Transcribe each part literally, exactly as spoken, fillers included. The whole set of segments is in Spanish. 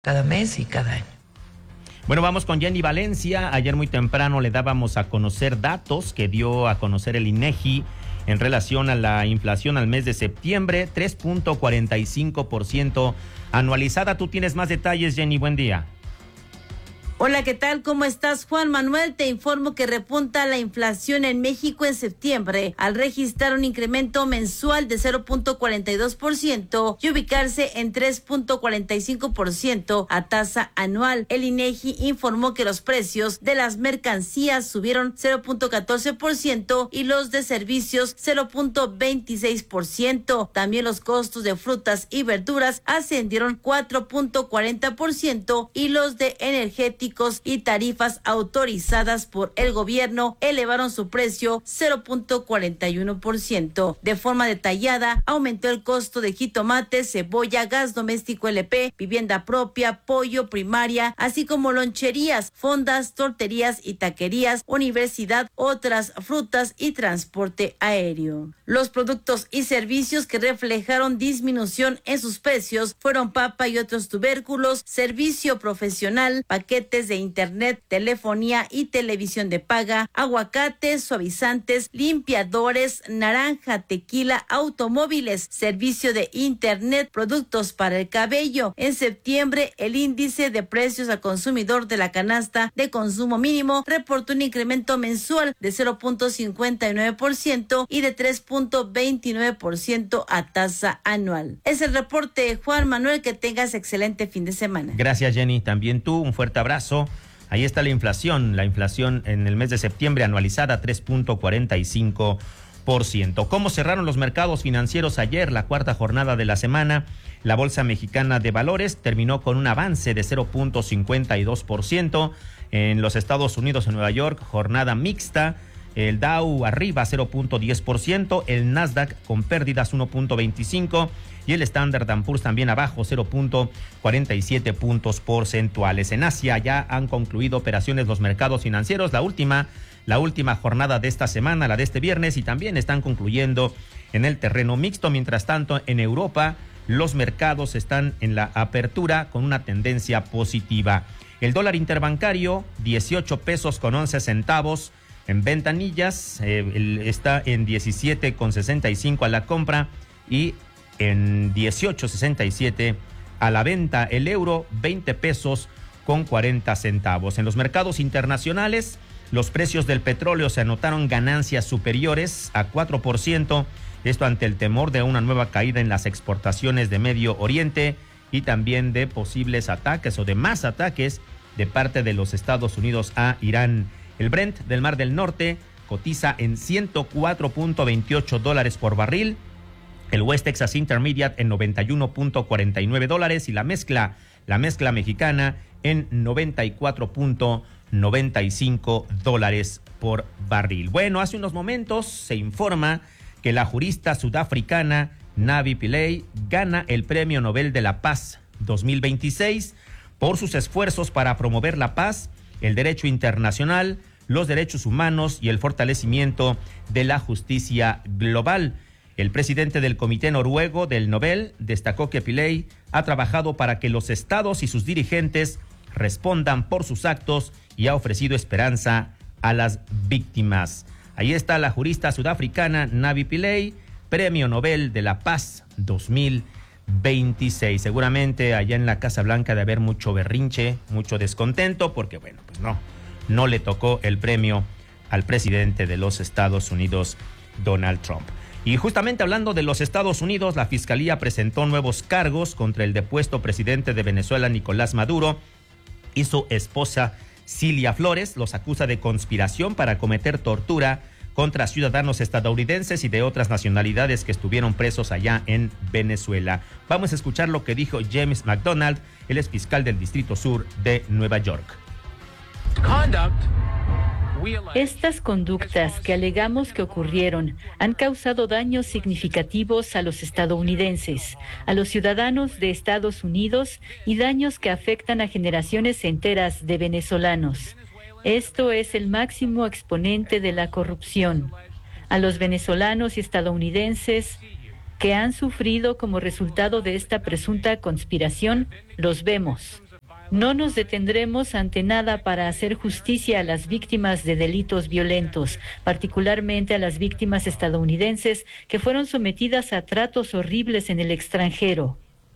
cada mes y cada año. Bueno, vamos con Jenny Valencia. Ayer muy temprano le dábamos a conocer datos que dio a conocer el INEGI en relación a la inflación al mes de septiembre, tres punto cuarenta y cinco por ciento anualizada. Tú tienes más detalles, Jenny, buen día. Hola, ¿qué tal? ¿Cómo estás, Juan Manuel? Te informo que repunta la inflación en México en septiembre al registrar un incremento mensual de cero punto cuarenta y dos por ciento y ubicarse en tres punto cuarenta y cinco por ciento a tasa anual. El INEGI informó que los precios de las mercancías subieron cero punto catorce por ciento y los de servicios cero punto veintiséis por ciento. También los costos de frutas y verduras ascendieron cuatro punto cuarenta por ciento y los de energéticos y tarifas autorizadas por el gobierno elevaron su precio cero punto cuarenta y uno por ciento. De forma detallada, aumentó el costo de jitomate, cebolla, gas doméstico L P, vivienda propia, pollo, primaria, así como loncherías, fondas, torterías y taquerías, universidad, otras frutas y transporte aéreo. Los productos y servicios que reflejaron disminución en sus precios fueron papa y otros tubérculos, servicio profesional, paquetes de internet, telefonía y televisión de paga, aguacates, suavizantes, limpiadores, naranja, tequila, automóviles, servicio de internet, productos para el cabello. En septiembre, el índice de precios al consumidor de la canasta de consumo mínimo reportó un incremento mensual de cero punto cincuenta y nueve por ciento y de tres punto veintinueve por ciento a tasa anual. Es el reporte, Juan Manuel, que tengas excelente fin de semana. Gracias, Jenny. También tú, un fuerte abrazo. Ahí está la inflación, la inflación en el mes de septiembre anualizada tres punto cuarenta y cinco por ciento. ¿Cómo cerraron los mercados financieros ayer, la cuarta jornada de la semana? La Bolsa Mexicana de Valores terminó con un avance de cero punto cincuenta y dos por ciento. En los Estados Unidos, en Nueva York, jornada mixta. El Dow arriba cero punto diez por ciento, el Nasdaq con pérdidas uno punto veinticinco por ciento y el Standard and Poor's también abajo cero punto cuarenta y siete puntos porcentuales. En Asia ya han concluido operaciones los mercados financieros, la última, la última jornada de esta semana, la de este viernes, y también están concluyendo en el terreno mixto. Mientras tanto, en Europa los mercados están en la apertura con una tendencia positiva. El dólar interbancario, dieciocho pesos con once centavos. En ventanillas eh, el, está en diecisiete con sesenta y cinco a la compra y en dieciocho sesenta y siete a la venta. El euro, veinte pesos con cuarenta centavos. En los mercados internacionales, los precios del petróleo se anotaron ganancias superiores a cuatro por ciento. Esto ante el temor de una nueva caída en las exportaciones de Medio Oriente y también de posibles ataques o de más ataques de parte de los Estados Unidos a Irán. El Brent del Mar del Norte cotiza en ciento cuatro punto veintiocho dólares por barril, el West Texas Intermediate en noventa y uno punto cuarenta y nueve dólares y la mezcla, la mezcla mexicana en noventa y cuatro punto noventa y cinco dólares por barril. Bueno, hace unos momentos se informa que la jurista sudafricana Navi Pillay gana el Premio Nobel de la Paz dos mil veintiséis por sus esfuerzos para promover la paz, el derecho internacional, los derechos humanos y el fortalecimiento de la justicia global. El presidente del Comité Noruego del Nobel destacó que Pillay ha trabajado para que los estados y sus dirigentes respondan por sus actos y ha ofrecido esperanza a las víctimas. Ahí está la jurista sudafricana Navi Pillay, Premio Nobel de la Paz dos mil veintiséis. Seguramente allá en la Casa Blanca de haber mucho berrinche, mucho descontento, porque bueno, pues no, no le tocó el premio al presidente de los Estados Unidos, Donald Trump. Y justamente hablando de los Estados Unidos, la Fiscalía presentó nuevos cargos contra el depuesto presidente de Venezuela, Nicolás Maduro, y su esposa, Cilia Flores. Los acusa de conspiración para cometer tortura contra ciudadanos estadounidenses y de otras nacionalidades que estuvieron presos allá en Venezuela. Vamos a escuchar lo que dijo James McDonald, él es fiscal del Distrito Sur de Nueva York. Estas conductas que alegamos que ocurrieron han causado daños significativos a los estadounidenses, a los ciudadanos de Estados Unidos y daños que afectan a generaciones enteras de venezolanos. Esto es el máximo exponente de la corrupción. A los venezolanos y estadounidenses que han sufrido como resultado de esta presunta conspiración, los vemos, No nos detendremos ante nada para hacer justicia a las víctimas de delitos violentos, particularmente a las víctimas estadounidenses que fueron sometidas a tratos horribles en el extranjero.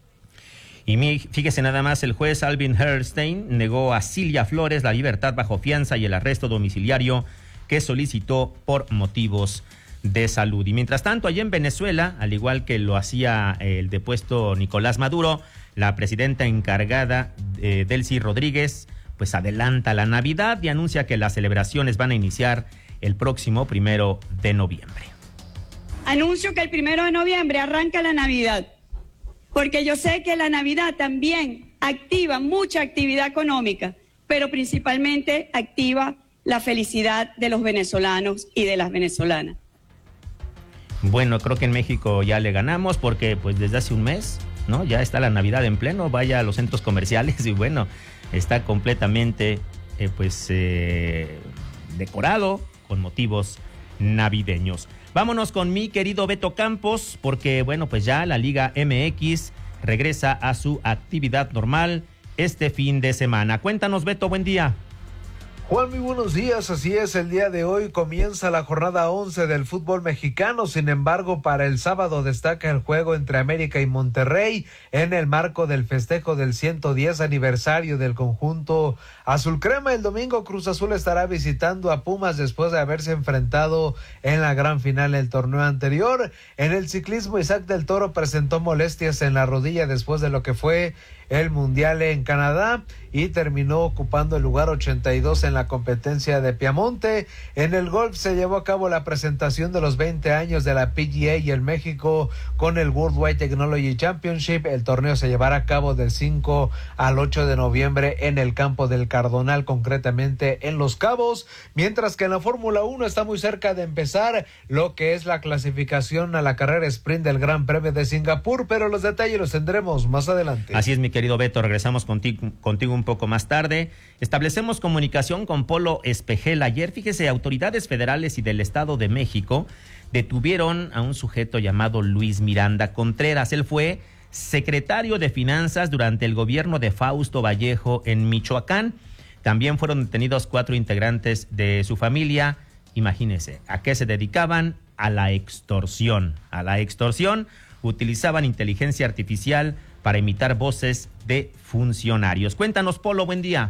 Y mi, fíjese nada más, el juez Alvin Herstein negó a Cilia Flores la libertad bajo fianza y el arresto domiciliario que solicitó por motivos de salud. Y mientras tanto, allá en Venezuela, al igual que lo hacía el depuesto Nicolás Maduro, la presidenta encargada, eh, Delcy Rodríguez, pues adelanta la Navidad y anuncia que las celebraciones van a iniciar el próximo primero de noviembre. Anuncio que el primero de noviembre arranca la Navidad, porque yo sé que la Navidad también activa mucha actividad económica, pero principalmente activa la felicidad de los venezolanos y de las venezolanas. Bueno, creo que en México ya le ganamos porque pues desde hace un mes, ¿no? Ya está la Navidad en pleno, vaya a los centros comerciales y bueno, está completamente eh, pues eh, decorado con motivos navideños. Vámonos con mi querido Beto Campos porque bueno, pues ya la Liga M X regresa a su actividad normal este fin de semana. Cuéntanos, Beto, buen día. Juan, muy buenos días, así es, el día de hoy comienza la jornada once del fútbol mexicano, sin embargo para el sábado destaca el juego entre América y Monterrey en el marco del festejo del ciento diez aniversario del conjunto azul crema. El domingo Cruz Azul estará visitando a Pumas después de haberse enfrentado en la gran final del torneo anterior. En el ciclismo Isaac del Toro presentó molestias en la rodilla después de lo que fue el Mundial en Canadá y terminó ocupando el lugar ochenta y dos en la competencia de Piamonte. En el golf se llevó a cabo la presentación de los veinte años de la P G A y el México con el Worldwide Technology Championship. El torneo se llevará a cabo del cinco al ocho de noviembre en el campo del Cardonal, concretamente en Los Cabos, mientras que en la Fórmula uno está muy cerca de empezar lo que es la clasificación a la carrera sprint del Gran Premio de Singapur, pero los detalles los tendremos más adelante. Así es, mi querido Beto, regresamos contigo, contigo un poco más tarde. Establecemos comunicación con Polo Espejel. Ayer, fíjese, autoridades federales y del Estado de México detuvieron a un sujeto llamado Luis Miranda Contreras. Él fue secretario de Finanzas durante el gobierno de Fausto Vallejo en Michoacán. También fueron detenidos cuatro integrantes de su familia. Imagínese, ¿a qué se dedicaban? A la extorsión. A la extorsión, utilizaban inteligencia artificial para imitar voces de funcionarios. Cuéntanos, Polo, buen día.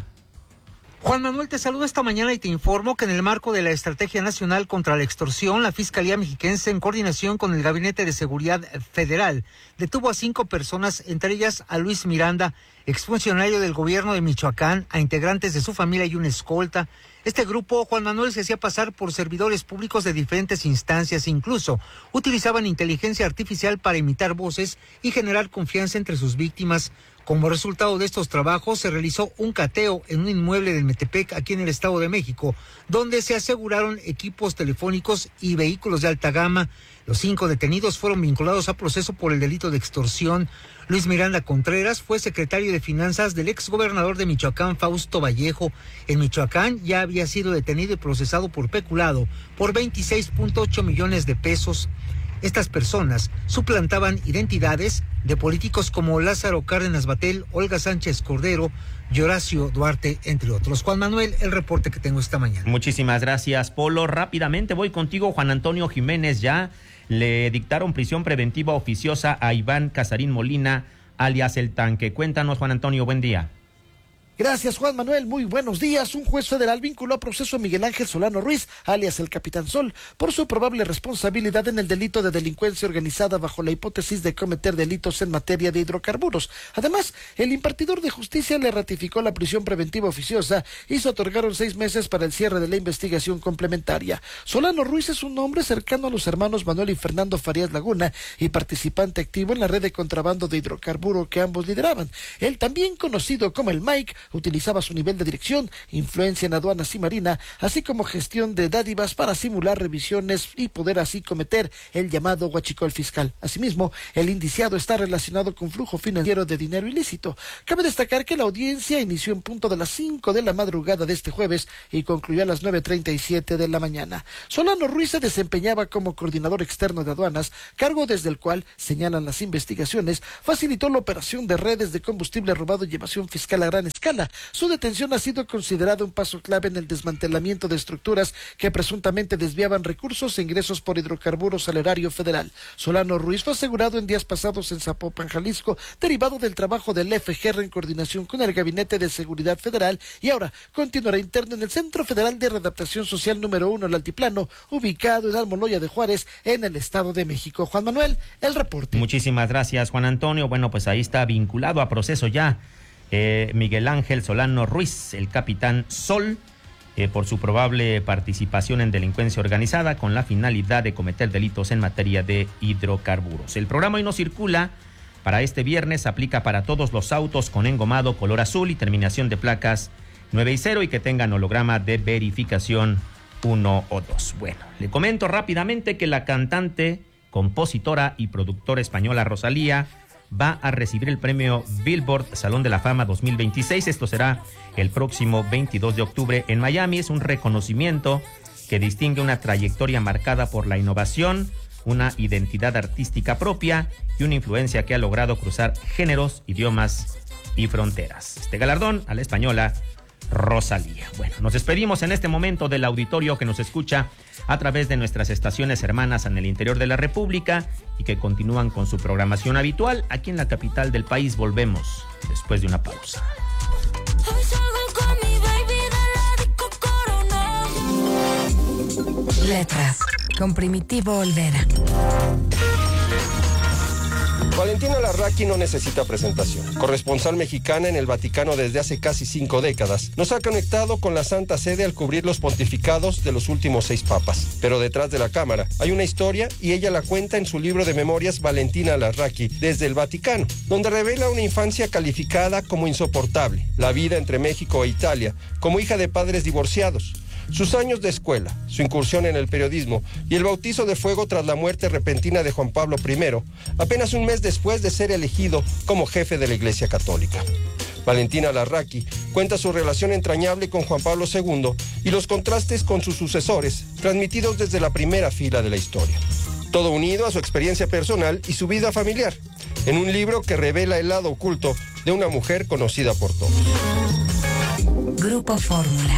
Juan Manuel, te saludo esta mañana y te informo que en el marco de la Estrategia Nacional contra la Extorsión, la Fiscalía Mexiquense, en coordinación con el Gabinete de Seguridad Federal, detuvo a cinco personas, entre ellas a Luis Miranda, exfuncionario del gobierno de Michoacán, a integrantes de su familia y una escolta. Este grupo, Juan Manuel, se hacía pasar por servidores públicos de diferentes instancias, incluso utilizaban inteligencia artificial para imitar voces y generar confianza entre sus víctimas. Como resultado de estos trabajos, se realizó un cateo en un inmueble del Metepec, aquí en el Estado de México, donde se aseguraron equipos telefónicos y vehículos de alta gama. Los cinco detenidos fueron vinculados a proceso por el delito de extorsión. Luis Miranda Contreras fue secretario de Finanzas del exgobernador de Michoacán, Fausto Vallejo. En Michoacán ya había sido detenido y procesado por peculado por veintiséis punto ocho millones de pesos. Estas personas suplantaban identidades de políticos como Lázaro Cárdenas Batel, Olga Sánchez Cordero y Horacio Duarte, entre otros. Juan Manuel, el reporte que tengo esta mañana. Muchísimas gracias, Polo. Rápidamente voy contigo, Juan Antonio Jiménez. Ya le dictaron prisión preventiva oficiosa a Iván Casarín Molina, alias El Tanque. Cuéntanos, Juan Antonio, buen día. Gracias, Juan Manuel. Muy buenos días. Un juez federal vinculó a proceso a Miguel Ángel Solano Ruiz, alias el Capitán Sol, por su probable responsabilidad en el delito de delincuencia organizada bajo la hipótesis de cometer delitos en materia de hidrocarburos. Además, el impartidor de justicia le ratificó la prisión preventiva oficiosa y se otorgaron seis meses para el cierre de la investigación complementaria. Solano Ruiz es un hombre cercano a los hermanos Manuel y Fernando Farías Laguna y participante activo en la red de contrabando de hidrocarburo que ambos lideraban. Él, también conocido como el Mike, utilizaba su nivel de dirección, influencia en aduanas y marina, así como gestión de dádivas para simular revisiones y poder así cometer el llamado huachicol fiscal. Asimismo, el indiciado está relacionado con flujo financiero de dinero ilícito. Cabe destacar que la audiencia inició en punto de las cinco de la madrugada de este jueves y concluyó a las nueve treinta y siete de la mañana. Solano Ruiz se desempeñaba como coordinador externo de aduanas, cargo desde el cual, señalan las investigaciones, facilitó la operación de redes de combustible robado y evasión fiscal a gran escala, Guatemala. Su detención ha sido considerada un paso clave en el desmantelamiento de estructuras que presuntamente desviaban recursos e ingresos por hidrocarburos al erario federal. Solano Ruiz fue asegurado en días pasados en Zapopan, Jalisco, derivado del trabajo del F G R en coordinación con el Gabinete de Seguridad Federal, y ahora continuará interno en el Centro Federal de Readaptación Social número uno, el Altiplano, ubicado en Almoloya de Juárez, en el Estado de México. Juan Manuel, el reporte. Muchísimas gracias, Juan Antonio. Bueno, pues ahí está vinculado a proceso ya eh, Miguel Ángel Solano Ruiz, el capitán Sol, eh, por su probable participación en delincuencia organizada con la finalidad de cometer delitos en materia de hidrocarburos. El programa Hoy No Circula para este viernes aplica para todos los autos con engomado color azul y terminación de placas nueve y cero y que tengan holograma de verificación uno o dos. Bueno, le comento rápidamente que la cantante, compositora y productora española Rosalía va a recibir el premio Billboard Salón de la Fama dos mil veintiséis. Esto será el próximo veintidós de octubre en Miami. Es un reconocimiento que distingue una trayectoria marcada por la innovación, una identidad artística propia y una influencia que ha logrado cruzar géneros, idiomas y fronteras. Este galardón a la española Rosalía. Bueno, nos despedimos en este momento del auditorio que nos escucha a través de nuestras estaciones hermanas en el interior de la República y que continúan con su programación habitual. Aquí en la capital del país volvemos después de una pausa. Letras con Primitivo Olvera. Valentina Larraqui no necesita presentación. Corresponsal mexicana en el Vaticano desde hace casi cinco décadas, nos ha conectado con la Santa Sede al cubrir los pontificados de los últimos seis papas. Pero detrás de la cámara hay una historia y ella la cuenta en su libro de memorias Valentina Larraqui desde el Vaticano, donde revela una infancia calificada como insoportable, la vida entre México e Italia, como hija de padres divorciados, sus años de escuela, su incursión en el periodismo y el bautizo de fuego tras la muerte repentina de Juan Pablo primero, apenas un mes después de ser elegido como jefe de la Iglesia Católica. Valentina Larraqui cuenta su relación entrañable con Juan Pablo segundo y los contrastes con sus sucesores, transmitidos desde la primera fila de la historia. Todo unido a su experiencia personal y su vida familiar, en un libro que revela el lado oculto de una mujer conocida por todos. Grupo Fórmula.